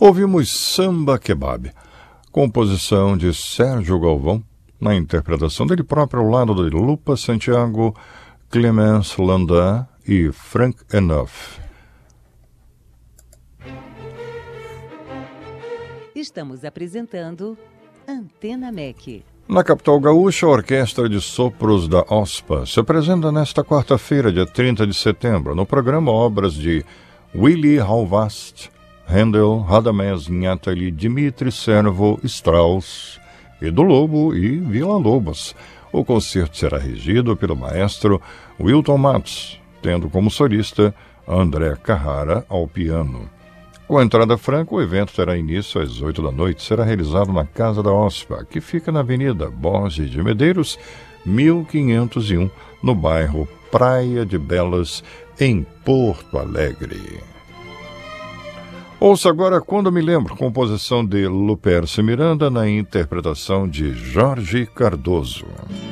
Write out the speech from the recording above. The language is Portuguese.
Ouvimos Samba Kebab, composição de Sérgio Galvão, na interpretação dele próprio ao lado de Lupa Santiago, Clemence Landin e Frank Enough. Estamos apresentando Antena MEC. Na capital gaúcha, a Orquestra de Sopros da OSPA se apresenta nesta quarta-feira, dia 30 de setembro, no programa obras de Willy Hauwast, Handel, Radamés Nhatali, Dmitri Servo, Strauss, Edu Lobo e Villa-Lobos. O concerto será regido pelo maestro Wilton Matos, tendo como solista André Carrara ao piano. Com a entrada franca, o evento terá início às 8 da noite. Será realizado na Casa da OSPA, que fica na Avenida Borges de Medeiros, 1501, no bairro Praia de Belas, em Porto Alegre. Ouça agora Quando Me Lembro, composição de Lupercio Miranda, na interpretação de Jorge Cardoso.